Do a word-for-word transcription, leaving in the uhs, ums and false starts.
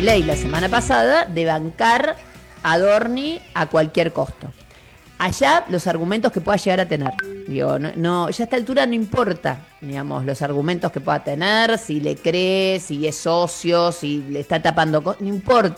Milei la semana pasada de bancar a Dorni a cualquier costo. Allá los argumentos que pueda llegar a tener. Digo, no, no, ya a esta altura no importa, digamos, los argumentos que pueda tener, si le cree, si es socio, si le está tapando, no importa.